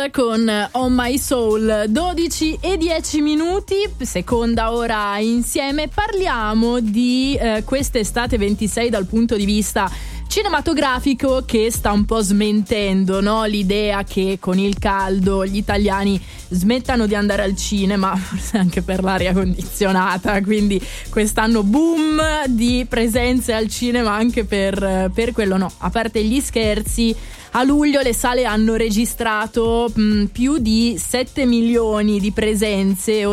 con On My Soul, 12 e 10 minuti, seconda ora insieme. Parliamo di quest'estate 26 dal punto di vista cinematografico, che sta un po' smentendo, no? L'idea che con il caldo gli italiani smettano di andare al cinema, forse anche per l'aria condizionata, quindi quest'anno boom di presenze al cinema anche per quello. No, a parte gli scherzi, a luglio le sale hanno registrato più di 7 milioni di presenze,